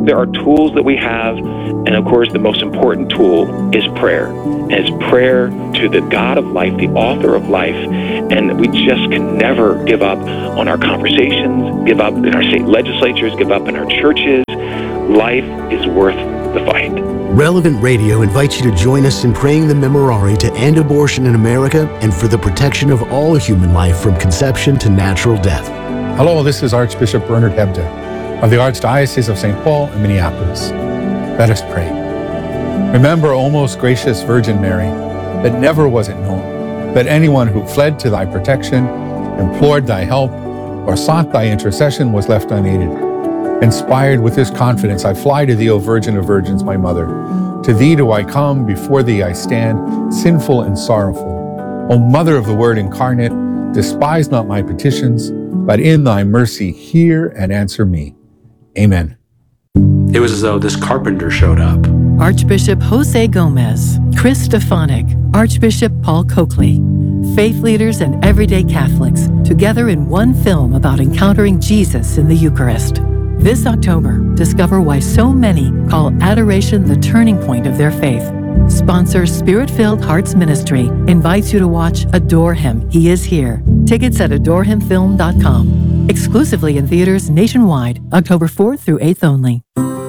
there are tools that we have, and of course the most important tool is prayer. And it's prayer to the God of life, the author of life, and we just can never give up on our conversations, give up in our state legislatures, give up in our churches. Life is worth the fight. Relevant Radio invites you to join us in praying the Memorare to end abortion in America and for the protection of all human life from conception to natural death. Hello, this is Archbishop Bernard Hebda of the Archdiocese of St. Paul and Minneapolis. Let us pray. Remember, O most gracious Virgin Mary, that never was it known that anyone who fled to thy protection, implored thy help, or sought thy intercession was left unaided. Inspired with this confidence, I fly to thee, O Virgin of Virgins, my mother. To thee do I come, before thee I stand, sinful and sorrowful. O Mother of the Word incarnate, despise not my petitions, but in thy mercy hear and answer me. Amen. It was as though this carpenter showed up. Archbishop Jose Gomez, Chris Stefanik, Archbishop Paul Coakley, faith leaders and everyday Catholics, together in one film about encountering Jesus in the Eucharist. This October, discover why so many call adoration the turning point of their faith. Sponsor Spirit-Filled Hearts Ministry invites you to watch Adore Him, He Is Here. Tickets at adorehimfilm.com. Exclusively in theaters nationwide, October 4th through 8th only.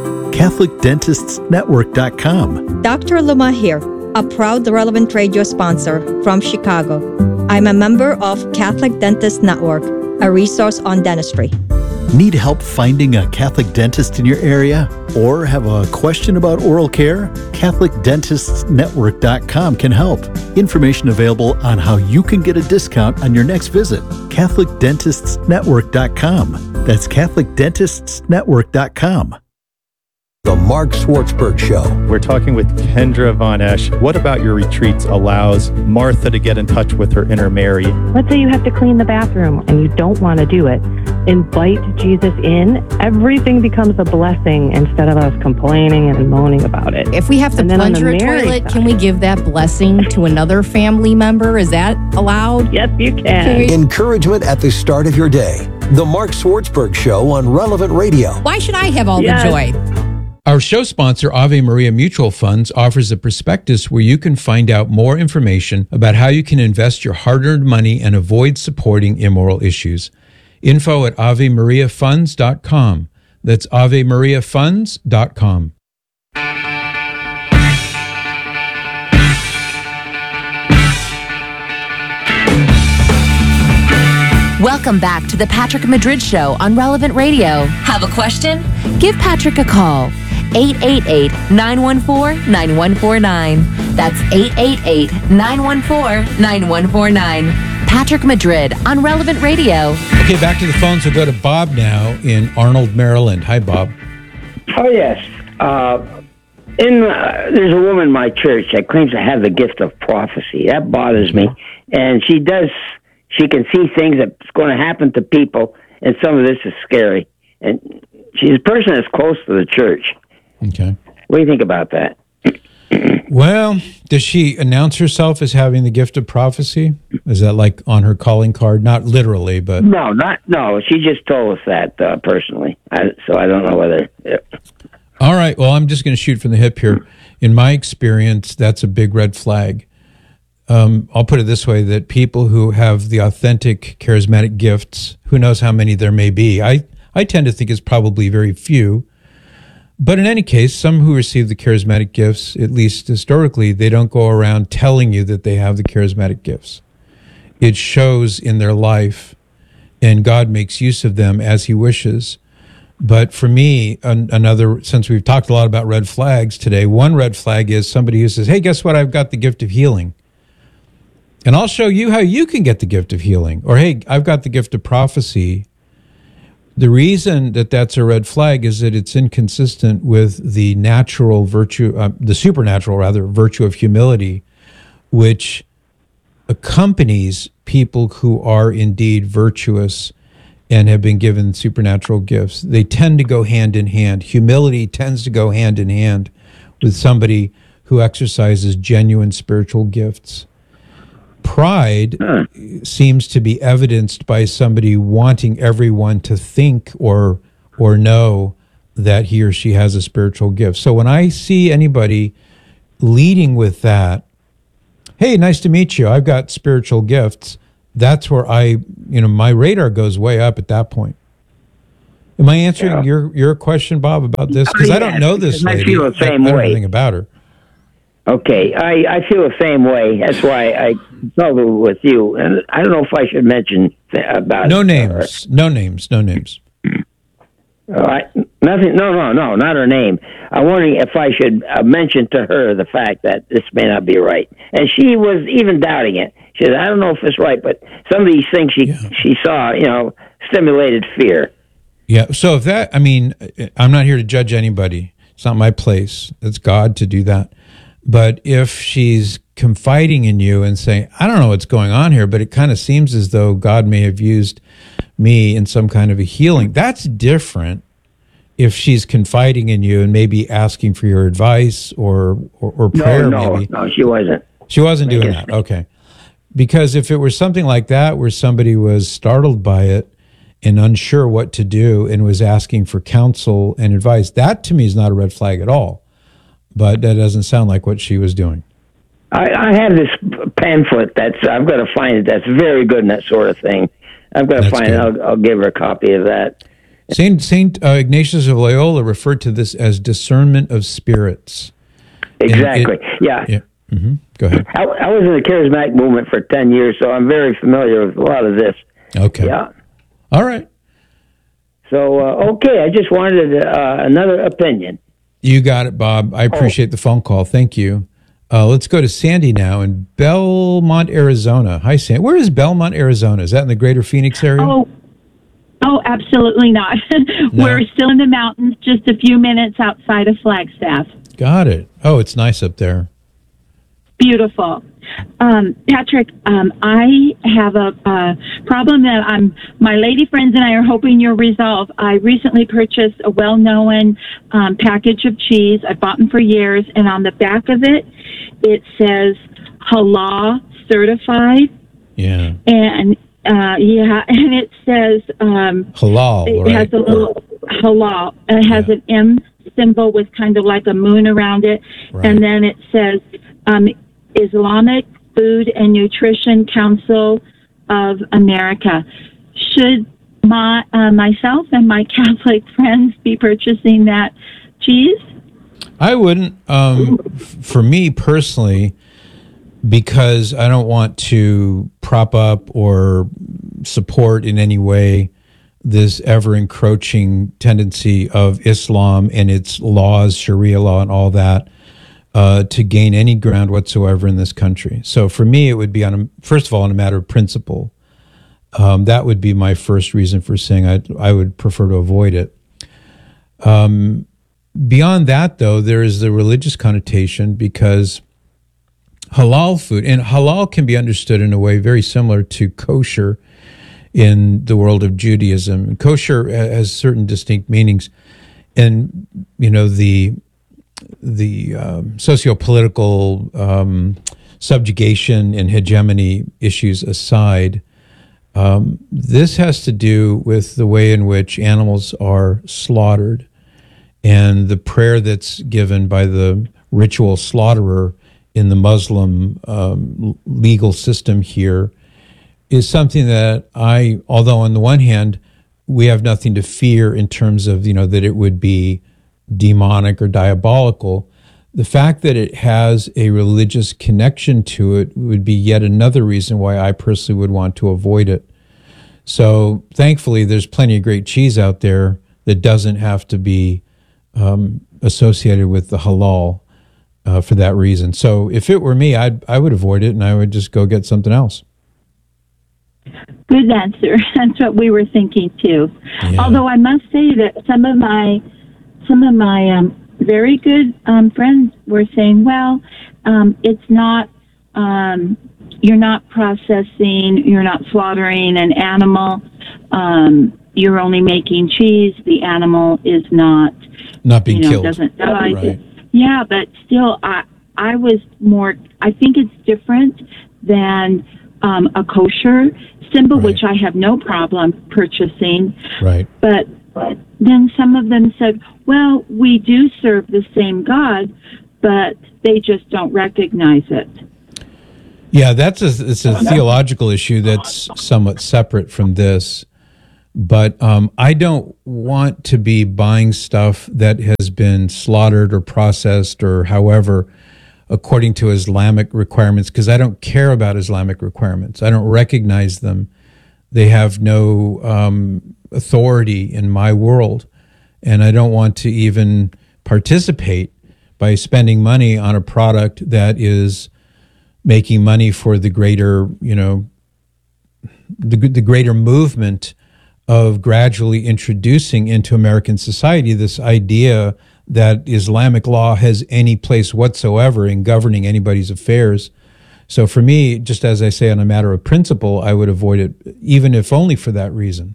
CatholicDentistsNetwork.com. Dr. Luma here, a proud Relevant Radio sponsor from Chicago. I'm a member of Catholic Dentist Network, a resource on dentistry. Need help finding a Catholic dentist in your area? Or have a question about oral care? CatholicDentistsNetwork.com can help. Information available on how you can get a discount on your next visit. CatholicDentistsNetwork.com. That's CatholicDentistsNetwork.com. The Mark Swartzberg Show. We're talking with Kendra Von Esch. What about your retreats allows Martha to get in touch with her inner Mary? Let's say you have to clean the bathroom and you don't want to do it. Invite Jesus in. Everything becomes a blessing instead of us complaining and moaning about it. If we have to plunger a toilet, can we give that blessing to another family member? Is that allowed? Yes, you can. Encouragement at the start of your day. The Mark Swartzberg Show on Relevant Radio. Why should I have all the joy? Our show sponsor, Ave Maria Mutual Funds, offers a prospectus where you can find out more information about how you can invest your hard-earned money and avoid supporting immoral issues. Info at AveMariaFunds.com. That's AveMariaFunds.com. Welcome back to the Patrick Madrid Show on Relevant Radio. Have a question? Give Patrick a call. 888-914-9149. That's 888-914-9149. Patrick Madrid on Relevant Radio. Okay, back to the phones. We'll go to Bob now in Arnold, Maryland. Hi, Bob. Oh, yes. There's a woman in my church that claims to have the gift of prophecy. That bothers me. And she can see things that's going to happen to people, and some of this is scary. And she's a person that's close to the church. Okay. What do you think about that? Well, does she announce herself as having the gift of prophecy? Is that like on her calling card? Not literally, but... No. She just told us that personally. So I don't know whether... All right. Well, I'm just going to shoot from the hip here. In my experience, that's a big red flag. I'll put it this way, that people who have the authentic charismatic gifts, who knows how many there may be, I tend to think it's probably very few. But in any case, some who receive the charismatic gifts, at least historically, they don't go around telling you that they have the charismatic gifts. It shows in their life, and God makes use of them as he wishes. But for me, since we've talked a lot about red flags today, one red flag is somebody who says, hey, guess what? I've got the gift of healing. And I'll show you how you can get the gift of healing. Or, hey, I've got the gift of prophecy. The reason that that's a red flag is that it's inconsistent with the natural virtue, the supernatural, rather, virtue of humility, which accompanies people who are indeed virtuous and have been given supernatural gifts. They tend to go hand in hand. Humility tends to go hand in hand with somebody who exercises genuine spiritual gifts. Pride seems to be evidenced by somebody wanting everyone to think or know that he or she has a spiritual gift. So when I see anybody leading with that, hey, nice to meet you, I've got spiritual gifts, that's where my radar goes way up at that point. Am I answering your question, Bob, about this? Because I don't know this lady. I feel the same way. I don't know way. anything about her. Okay, I feel the same way. That's why I consulted with you. And I don't know if I should mention about No names. No names. No names. Nothing. No, not her name. I'm wondering if I should mention to her the fact that this may not be right. And she was even doubting it. She said, I don't know if it's right, but some of these things she saw, stimulated fear. Yeah. So if that, I'm not here to judge anybody. It's not my place. It's God to do that. But if she's confiding in you and saying, I don't know what's going on here, but it kind of seems as though God may have used me in some kind of a healing, that's different. If she's confiding in you and maybe asking for your advice or prayer, maybe. No, she wasn't. She wasn't doing that. Okay. Because if it were something like that where somebody was startled by it and unsure what to do and was asking for counsel and advice, that to me is not a red flag at all. But that doesn't sound like what she was doing. I have this pamphlet I've got to find it. That's very good in that sort of thing. I've got to find it. I'll give her a copy of that. Saint Ignatius of Loyola referred to this as discernment of spirits. Exactly. Yeah. Mm-hmm. Go ahead. I was in the charismatic movement for 10 years, so I'm very familiar with a lot of this. Okay. Yeah. All right. So, okay, I just wanted another opinion. You got it, Bob. I appreciate the phone call. Thank you. Let's go to Sandy now in Belmont, Arizona. Hi, Sandy. Where is Belmont, Arizona? Is that in the greater Phoenix area? Oh, absolutely not. No. We're still in the mountains, just a few minutes outside of Flagstaff. Got it. Oh, it's nice up there. Beautiful. Patrick, I have a problem that my lady friends and I are hoping you'll resolve. I recently purchased a well-known package of cheese. I've bought them for years, and on the back of it, it says halal certified. Yeah. And and it says halal. It has a little halal, and it has an M symbol with kind of like a moon around it, and then it says Islamic Food and Nutrition Council of America. Should myself and my Catholic friends be purchasing that cheese? I wouldn't. For me personally, because I don't want to prop up or support in any way this ever-encroaching tendency of Islam and its laws, Sharia law and all that, to gain any ground whatsoever in this country. So for me, it would be, first of all, on a matter of principle. That would be my first reason for saying I would prefer to avoid it. Beyond that, though, there is the religious connotation, because halal food, and halal can be understood in a way very similar to kosher in the world of Judaism. Kosher has certain distinct meanings, and the socio-political subjugation and hegemony issues aside, this has to do with the way in which animals are slaughtered, and the prayer that's given by the ritual slaughterer in the Muslim legal system here is something that although on the one hand, we have nothing to fear in terms of, that it would be demonic or diabolical, the fact that it has a religious connection to it would be yet another reason why I personally would want to avoid it. So thankfully, there's plenty of great cheese out there that doesn't have to be associated with the halal for that reason. So if it were me, I would avoid it, and I would just go get something else. Good answer. That's what we were thinking too. Yeah. Although I must say that some of my very good friends were saying, well, it's not, you're not processing, you're not slaughtering an animal, you're only making cheese, the animal is not being killed. Doesn't die. Right. Yeah, but still, I think it's different than a kosher symbol, which I have no problem purchasing. Right. But then some of them said, well, we do serve the same God, but they just don't recognize it. Yeah, it's a theological issue that's somewhat separate from this. But I don't want to be buying stuff that has been slaughtered or processed or however according to Islamic requirements, because I don't care about Islamic requirements. I don't recognize them. They have no authority in my world, and I don't want to even participate by spending money on a product that is making money for the greater, the greater movement of gradually introducing into American society this idea that Islamic law has any place whatsoever in governing anybody's affairs. So for me, just as I say, on a matter of principle, I would avoid it, even if only for that reason.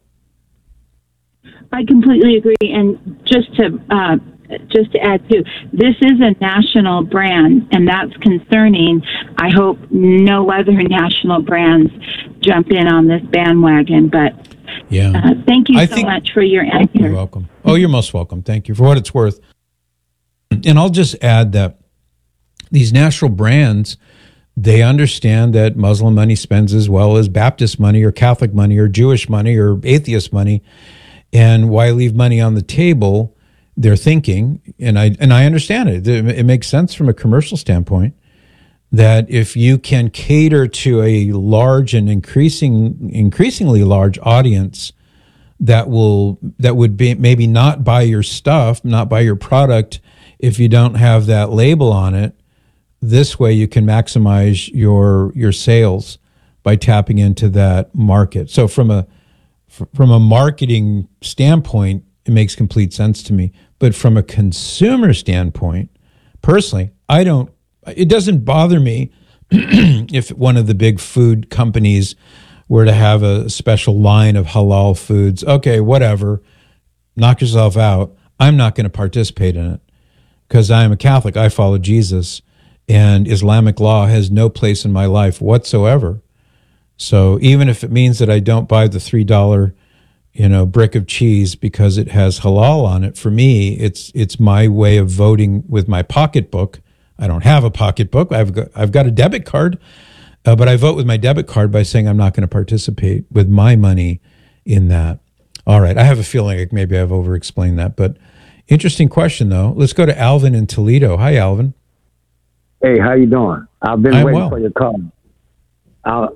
I completely agree. And just to add too, this is a national brand, and that's concerning. I hope no other national brands jump in on this bandwagon, but thank you so much for your answer. You're welcome. Oh, you're most welcome. Thank you for what it's worth. And I'll just add that these national brands, they understand that Muslim money spends as well as Baptist money or Catholic money or Jewish money or atheist money. And why leave money on the table? They're thinking, and I understand it. It makes sense from a commercial standpoint, that if you can cater to a large and increasingly large audience that would be maybe not buy your stuff, not buy your product if you don't have that label on it, this way you can maximize your sales by tapping into that market. So from a marketing standpoint, it makes complete sense to me. But from a consumer standpoint, personally, it doesn't bother me if one of the big food companies were to have a special line of halal foods. Okay, whatever, knock yourself out. I'm not going to participate in it because I am a Catholic. I follow Jesus, and Islamic law has no place in my life whatsoever. So even if it means that I don't buy the $3 brick of cheese because it has halal on it, for me, it's my way of voting with my pocketbook. I don't have a pocketbook. I've got a debit card, but I vote with my debit card by saying I'm not going to participate with my money in that. All right, I have a feeling like maybe I've over-explained that, but interesting question, though. Let's go to Alvin in Toledo. Hi, Alvin. Hey, how you doing? I've been waiting for your call. I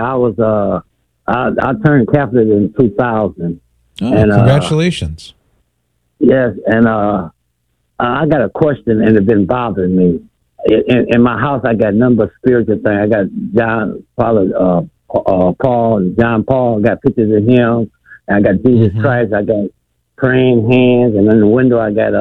turned Catholic in 2000. Oh, and, congratulations. Yes, and I got a question, and it's been bothering me. In my house, I got a number of spiritual things. I got Paul and John Paul. I got pictures of him. And I got Jesus Christ. I got praying hands, and in the window, I got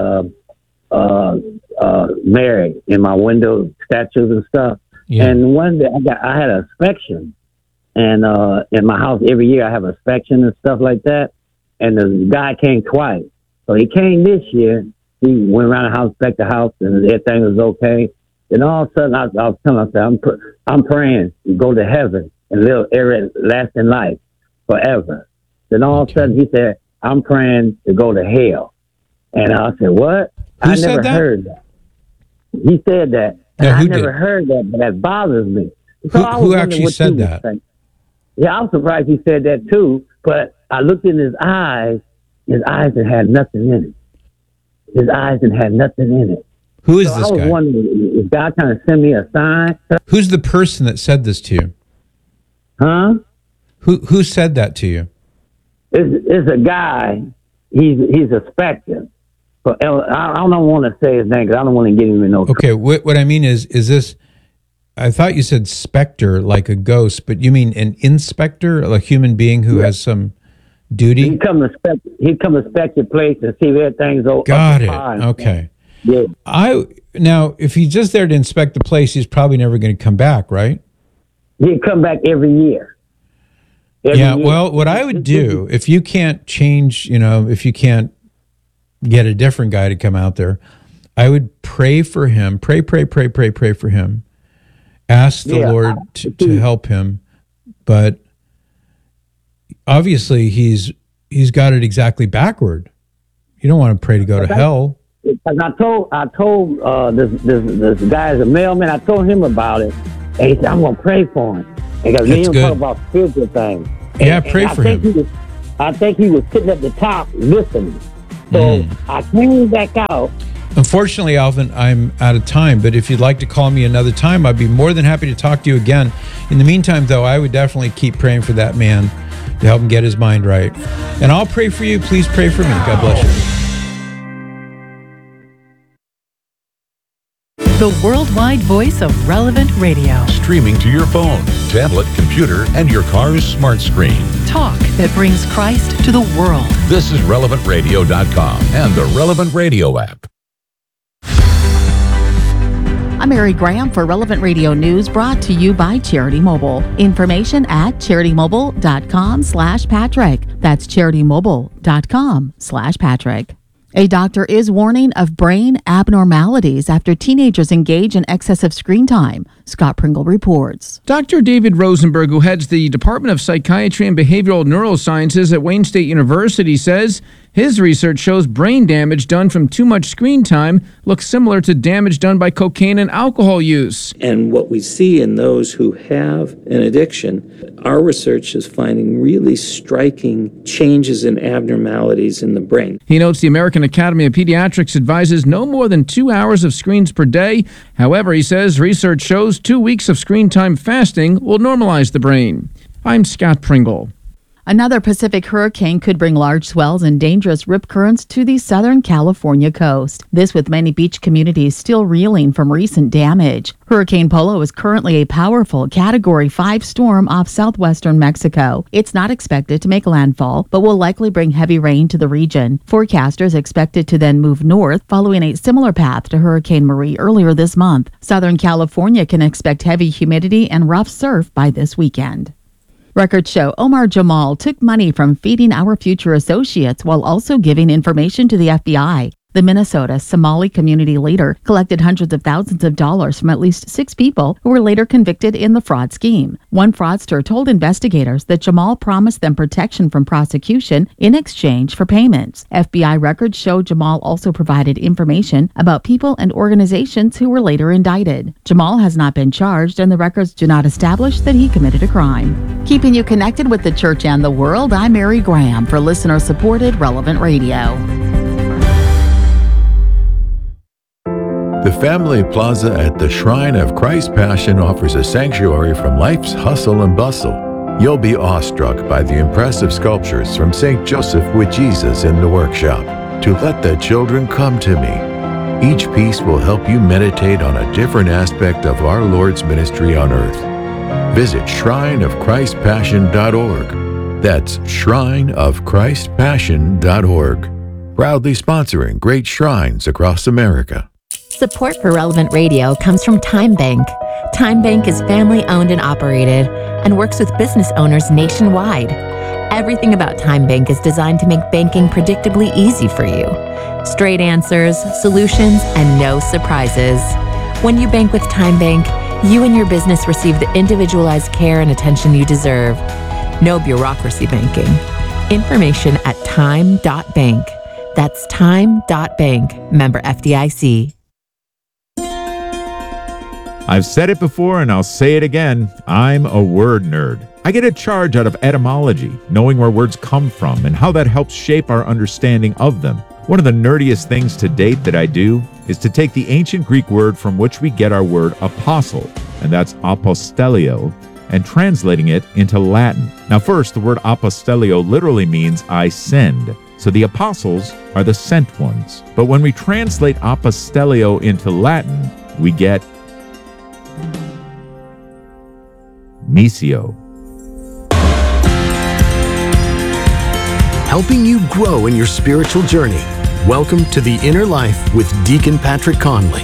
Mary in my window, statues and stuff. Yeah. And one day, I had an inspection. And in my house, every year I have an inspection and stuff like that. And the guy came twice. So he came this year. He went around the house, inspected the house, and everything was okay. Then all of a sudden, I was telling myself, I'm praying to go to heaven and live everlasting life forever. Then all of a sudden, he said, I'm praying to go to hell. And I said, what? I never heard that. He said that. And I never heard that, but that bothers me. So who actually said that? Yeah, I'm surprised he said that too, but I looked in his eyes had nothing in it. His eyes had nothing in it. Who is this guy? I was wondering, is God trying to send me a sign? Who's the person that said this to you? Huh? Who said that to you? It's a guy. He's a specter. But I don't want to say his name because I don't want to get him in no trouble. Okay, what I mean is this, I thought you said specter, like a ghost, but you mean an inspector, a human being who has some duty? He'd come to inspect your place and see if everything's okay. Got it. Okay. Yeah. Now, if he's just there to inspect the place, he's probably never going to come back, right? He'd come back every year. Well, what I would do, if you can't change, if you can't get a different guy to come out there, I would pray for him, pray for him. Ask the Lord to help him, but obviously he's he's got it exactly backward. You don't want to pray to go to hell. Because I told this guy, a mailman, I told him about it, and he said, I'm going to pray for him. Because me and him talk about spiritual things. Pray for him. I think he was sitting at the top listening. So I came back out. Unfortunately, Alvin, I'm out of time, but if you'd like to call me another time, I'd be more than happy to talk to you again. In the meantime, though, I would definitely keep praying for that man to help him get his mind right. And I'll pray for you. Please pray for me. God bless you. The worldwide voice of Relevant Radio. Streaming to your phone, tablet, computer, and your car's smart screen. Talk that brings Christ to the world. This is RelevantRadio.com and the Relevant Radio app. I'm Mary Graham for Relevant Radio News, brought to you by Charity Mobile. Information at CharityMobile.com/Patrick. That's CharityMobile.com/Patrick. A doctor is warning of brain abnormalities after teenagers engage in excessive screen time. Scott Pringle reports. Dr. David Rosenberg, who heads the Department of Psychiatry and Behavioral Neurosciences at Wayne State University, says his research shows brain damage done from too much screen time looks similar to damage done by cocaine and alcohol use. And what we see in those who have an addiction, our research is finding really striking changes and abnormalities in the brain. He notes the American Academy of Pediatrics advises no more than 2 hours of screens per day. However, he says research shows 2 weeks of screen time fasting will normalize the brain. I'm Scott Pringle. Another Pacific hurricane could bring large swells and dangerous rip currents to the Southern California coast. This with many beach communities still reeling from recent damage. Hurricane Polo is currently a powerful Category 5 storm off southwestern Mexico. It's not expected to make landfall, but will likely bring heavy rain to the region. Forecasters expect it to then move north, following a similar path to Hurricane Marie earlier this month. Southern California can expect heavy humidity and rough surf by this weekend. Records show Omar Jamal took money from Feeding Our Future associates while also giving information to the FBI. The Minnesota Somali community leader collected hundreds of thousands of dollars from at least 6 people who were later convicted in the fraud scheme. One fraudster told investigators that Jamal promised them protection from prosecution in exchange for payments. FBI records show Jamal also provided information about people and organizations who were later indicted. Jamal has not been charged, and the records do not establish that he committed a crime. Keeping you connected with the church and the world, I'm Mary Graham for listener-supported Relevant Radio. The Family Plaza at the Shrine of Christ Passion offers a sanctuary from life's hustle and bustle. You'll be awestruck by the impressive sculptures from St. Joseph with Jesus in the workshop. To Let the Children Come to Me. Each piece will help you meditate on a different aspect of our Lord's ministry on earth. Visit shrineofchristpassion.org. That's shrineofchristpassion.org. Proudly sponsoring great shrines across America. Support for Relevant Radio comes from Time Bank. Time Bank is family-owned and operated and works with business owners nationwide. Everything about Time Bank is designed to make banking predictably easy for you. Straight answers, solutions, and no surprises. When you bank with Time Bank, you and your business receive the individualized care and attention you deserve. No bureaucracy banking. Information at time.bank. That's time.bank. Member FDIC. I've said it before and I'll say it again. I'm a word nerd. I get a charge out of etymology, knowing where words come from and how that helps shape our understanding of them. One of the nerdiest things to date that I do is to take the ancient Greek word from which we get our word apostle, and that's apostellio, and translating it into Latin. Now first, the word apostellio literally means I send. So the apostles are the sent ones. But when we translate apostellio into Latin, we get missio. Helping you grow in your spiritual journey. Welcome to The Inner Life with Deacon Patrick Conley.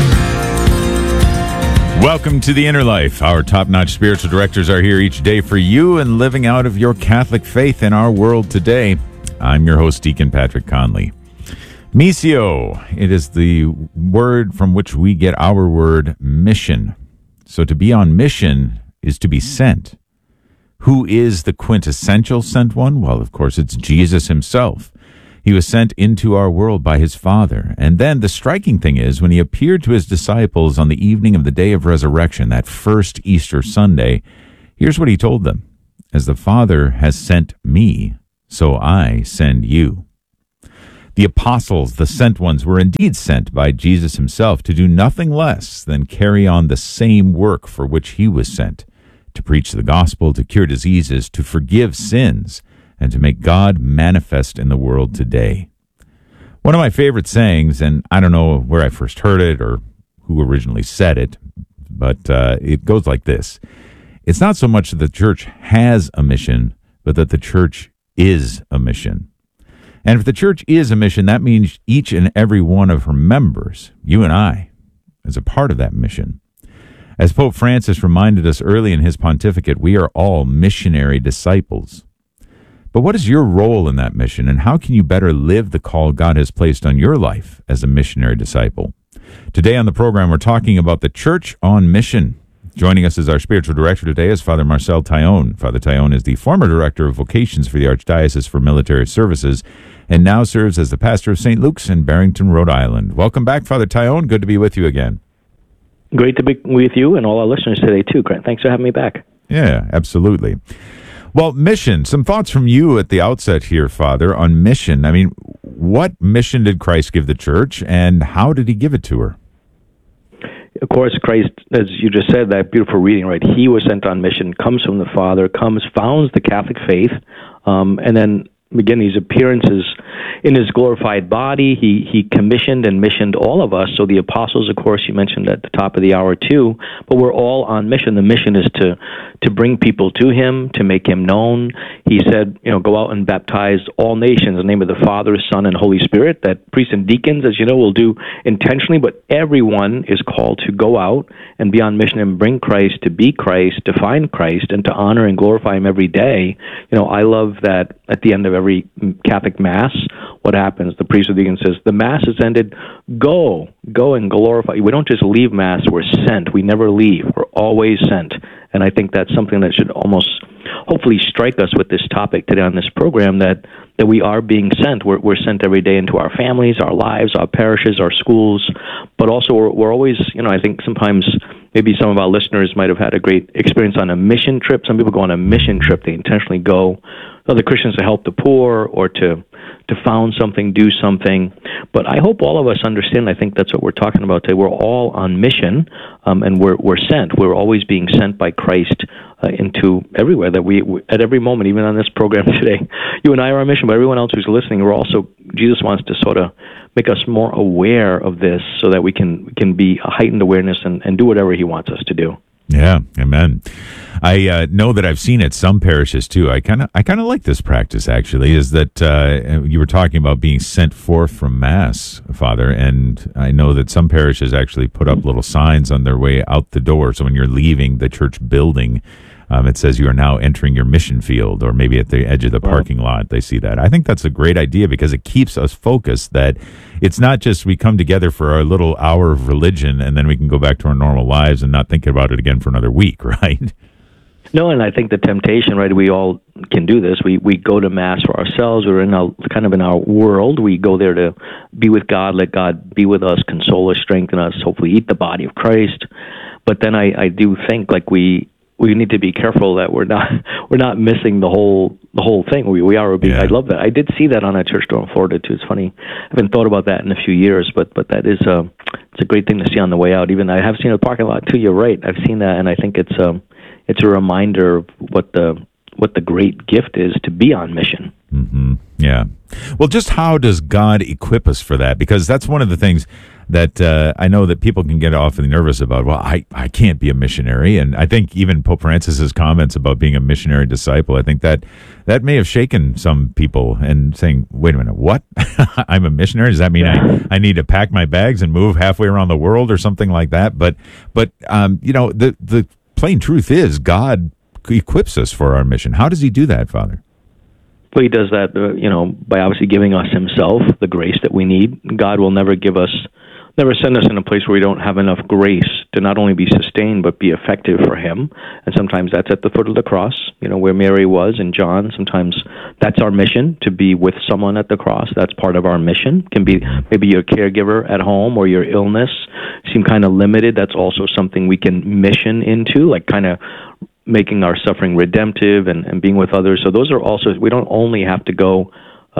Welcome to The Inner Life. Our top-notch spiritual directors are here each day for you and living out of your Catholic faith in our world today. I'm your host, Deacon Patrick Conley. Missio, it is the word from which we get our word mission. So to be on mission is to be sent. Who is the quintessential sent one? Well, of course, it's Jesus himself. He was sent into our world by his Father. And then the striking thing is, when he appeared to his disciples on the evening of the day of resurrection, that first Easter Sunday, here's what he told them. As the Father has sent me, so I send you. The apostles, the sent ones, were indeed sent by Jesus himself to do nothing less than carry on the same work for which he was sent, to preach the gospel, to cure diseases, to forgive sins, and to make God manifest in the world today. One of my favorite sayings, and I don't know where I first heard it or who originally said it, but it goes like this. It's not so much that the church has a mission, but that the church is a mission. And if the church is a mission, that means each and every one of her members, you and I, is a part of that mission. As Pope Francis reminded us early in his pontificate, we are all missionary disciples. But what is your role in that mission, and how can you better live the call God has placed on your life as a missionary disciple? Today on the program, we're talking about the Church on Mission. Joining us as our spiritual director today is Father Marcel Taillon. Father Taillon is the former director of vocations for the Archdiocese for Military Services and now serves as the pastor of St. Luke's in Barrington, Rhode Island. Welcome back, Father Taillon. Good to be with you again. Great to be with you and all our listeners today, too, Grant. Thanks for having me back. Yeah, absolutely. Well, mission, some thoughts from you at the outset here, Father, on mission. I mean, what mission did Christ give the church, and how did he give it to her? Of course, Christ, as you just said, that beautiful reading, right? He was sent on mission, comes from the Father, founds the Catholic faith, and then begin these appearances in his glorified body. He commissioned and missioned all of us. So the apostles, of course, you mentioned at the top of the hour too, but we're all on mission. The mission is to bring people to him, to make him known. He said, go out and baptize all nations in the name of the Father, Son, and Holy Spirit. That priests and deacons, as you know, will do intentionally, but everyone is called to go out and be on mission and bring Christ, to be Christ, to find Christ, and to honor and glorify him every day. I love that at the end of every Catholic Mass, what happens? The priest or deacon says, the Mass is ended, go and glorify. We don't just leave Mass, we're sent. We never leave. We're always sent. And I think that's something that should almost hopefully strike us with this topic today on this program, that we are being sent. We're sent every day into our families, our lives, our parishes, our schools, but also we're always, I think sometimes maybe some of our listeners might have had a great experience on a mission trip. Some people go on a mission trip. They intentionally go, other Christians, to help the poor or to found something, do something. But I hope all of us understand, I think that's what we're talking about today. We're all on mission, and we're sent. We're always being sent by Christ into everywhere, that we at every moment, even on this program today, you and I are on mission, but everyone else who's listening, Jesus wants to sort of make us more aware of this so that we can be a heightened awareness and do whatever he wants us to do. Yeah, amen. I know that I've seen it some parishes too. I kind of like this practice, actually, is that you were talking about being sent forth from Mass, Father, and I know that some parishes actually put up little signs on their way out the door. So when you're leaving the church building, it says you are now entering your mission field, or maybe at the edge of the parking lot, they see that. I think that's a great idea because it keeps us focused, that it's not just we come together for our little hour of religion and then we can go back to our normal lives and not think about it again for another week, right? No, and I think the temptation, right, we all can do this. We go to Mass for ourselves. We're in our world. We go there to be with God, let God be with us, console us, strengthen us, hopefully eat the body of Christ. But then I do think like we need to be careful that we're not missing the whole thing. We are being. Yeah. I love that. I did see that on a church door in Florida too. It's funny. I haven't thought about that in a few years, but that is it's a great thing to see on the way out. Even I have seen a parking lot too. You're right. I've seen that, and I think it's a reminder of what the great gift is to be on mission. Mm-hmm. Yeah. Well, just how does God equip us for that? Because that's one of the things that I know that people can get awfully nervous about. Well, I can't be a missionary. And I think even Pope Francis's comments about being a missionary disciple, I think that may have shaken some people and saying, wait a minute, what? I'm a missionary? Does that mean I need to pack my bags and move halfway around the world or something like that? But the plain truth is God equips us for our mission. How does he do that, Father? Well, he does that, by obviously giving us himself, the grace that we need. God will never give us never send us in a place where we don't have enough grace to not only be sustained but be effective for Him. And sometimes that's at the foot of the cross, where Mary was and John. Sometimes that's our mission, to be with someone at the cross. That's part of our mission. It can be maybe your caregiver at home or your illness seem kind of limited. That's also something we can mission into, like kind of making our suffering redemptive and being with others. So those are also, we don't only have to go,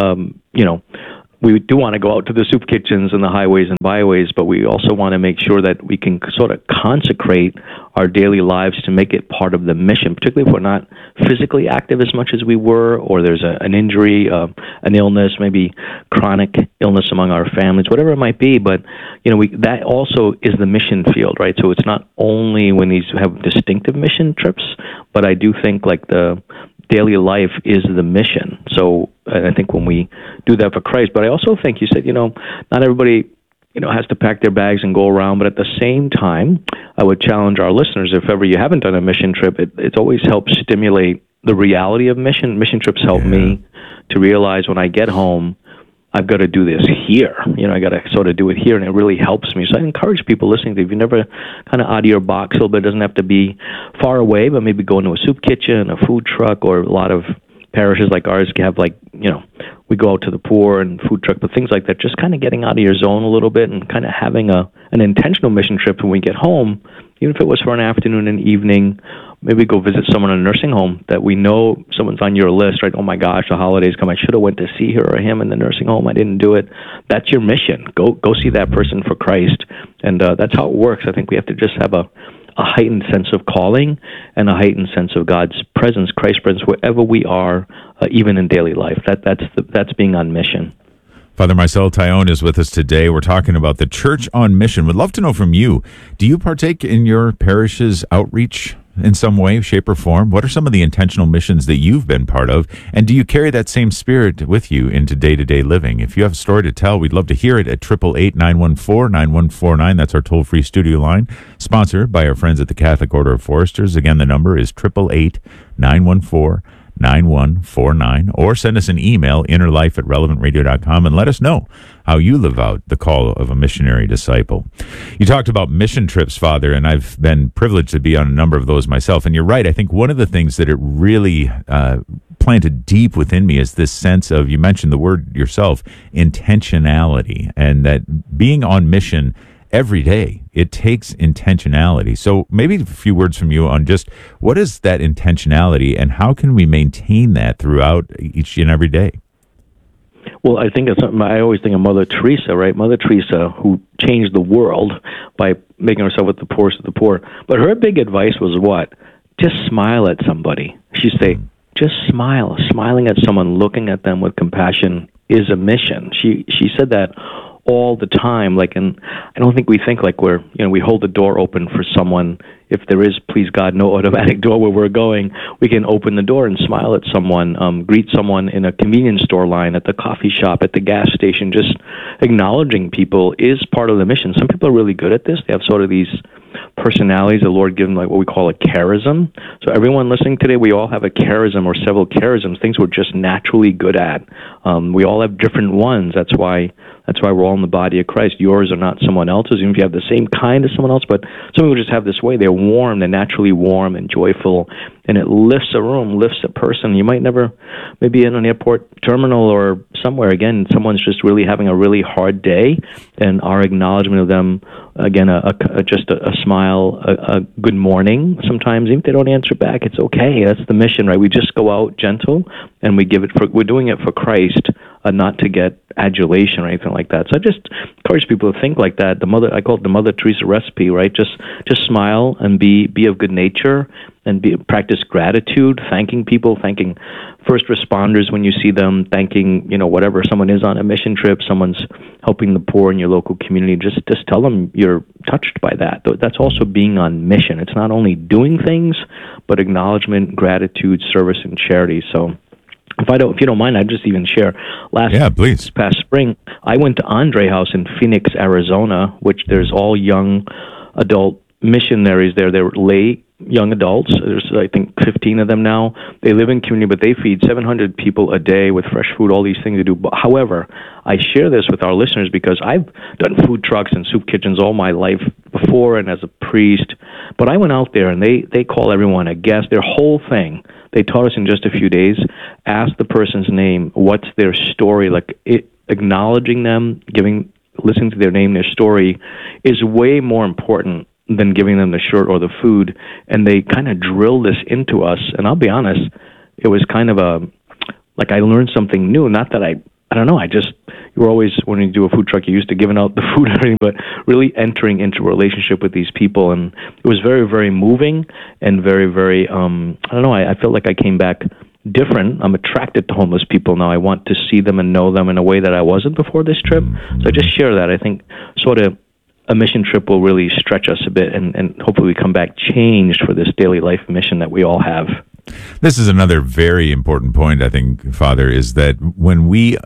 we do want to go out to the soup kitchens and the highways and byways, but we also want to make sure that we can sort of consecrate our daily lives to make it part of the mission, particularly if we're not physically active as much as we were, or there's an injury, an illness, maybe chronic illness among our families, whatever it might be. But, that also is the mission field, right? So it's not only when these have distinctive mission trips, but I do think like the daily life is the mission. So I think when we do that for Christ, but I also think you said, not everybody, has to pack their bags and go around. But at the same time, I would challenge our listeners, if ever you haven't done a mission trip, it's always helped stimulate the reality of mission. Mission trips help me to realize when I get home, I've got to do this here. I got to sort of do it here, and it really helps me. So I encourage people listening to, if you never kind of out of your box a little bit, it doesn't have to be far away, but maybe go into a soup kitchen, a food truck, or a lot of parishes like ours have we go out to the poor and food truck, but things like that, just kind of getting out of your zone a little bit and kind of having an intentional mission trip when we get home, even if it was for an afternoon and evening. Maybe go visit someone in a nursing home that we know someone's on your list, right? Oh my gosh, the holidays come. I should have went to see her or him in the nursing home. I didn't do it. That's your mission. Go see that person for Christ. And that's how it works. I think we have to just have a heightened sense of calling and a heightened sense of God's presence, Christ's presence, wherever we are, even in daily life. That's being on mission. Father Marcel Taillon is with us today. We're talking about the Church on Mission. Would love to know from you, do you partake in your parish's outreach in some way, shape, or form? What are some of the intentional missions that you've been part of? And do you carry that same spirit with you into day-to-day living? If you have a story to tell, we'd love to hear it at 888-914-9149. That's our toll-free studio line, sponsored by our friends at the Catholic Order of Foresters. Again, the number is 888-914-9149, or send us an email, innerlife@relevantradio.com, and let us know how you live out the call of a missionary disciple. You talked about mission trips, Father, and I've been privileged to be on a number of those myself. And you're right. I think one of the things that it really planted deep within me is this sense of, you mentioned the word yourself, intentionality, and that being on mission every day, it takes intentionality. So maybe a few words from you on just what is that intentionality and how can we maintain that throughout each and every day? Well, I think it's something, I always think of Mother Teresa, right? Mother Teresa, who changed the world by making herself with the poorest of the poor. But her big advice was what? Just smile at somebody. She'd say, just smile. Smiling at someone, looking at them with compassion is a mission. She said that all the time. And I don't think we think like we hold the door open for someone. If there is, please God, no automatic door where we're going, we can open the door and smile at someone, greet someone in a convenience store line, at the coffee shop, at the gas station. Just acknowledging people is part of the mission. Some people are really good at this. They have sort of these personalities the Lord given, like what we call a charism. So everyone listening today, we all have a charism or several charisms, things we're just naturally good at. We all have different ones. That's why we're all in the body of Christ. Yours are not someone else's, even if you have the same kind as someone else, but some people just have this way. They're warm, they're naturally warm and joyful, and it lifts a room, lifts a person. You might never, maybe in an airport terminal or somewhere, again, someone's just really having a really hard day, and our acknowledgement of them, again, just a smile, a good morning. Sometimes, even if they don't answer back, it's okay. That's the mission, right? We just go out gentle, and we're doing it for Christ, not to get adulation or anything like that. So I just encourage people to think like that. I call it the Mother Teresa recipe, right? Just smile and be of good nature, and practice gratitude, thanking people, thanking first responders when you see them, thanking, whatever someone is on a mission trip, someone's helping the poor in your local community. Just tell them you're touched by that. That's also being on mission. It's not only doing things, but acknowledgement, gratitude, service, and charity. So if you don't mind, I'd just even share. This past spring, I went to Andre House in Phoenix, Arizona, which there's all young adult missionaries there. They're lay young adults. There's, I think, 15 of them now. They live in community, but they feed 700 people a day with fresh food, all these things to do. But, however, I share this with our listeners because I've done food trucks and soup kitchens all my life before and as a priest. But I went out there, and they call everyone a guest. Their whole thing, they taught us in just a few days, ask the person's name, what's their story, acknowledging them, listening to their name, their story, is way more important than giving them the shirt or the food. And they kind of drilled this into us. And I'll be honest, it was kind of I learned something new. Not that I don't know, you were always, when you do a food truck, you're used to giving out the food and everything, but really entering into a relationship with these people. And it was very, very moving and very, very, I don't know, I felt like I came back different. I'm attracted to homeless people now. I want to see them and know them in a way that I wasn't before this trip. So I just share that. I think sort of a mission trip will really stretch us a bit, and hopefully we come back changed for this daily life mission that we all have. This is another very important point, I think, Father, is that when we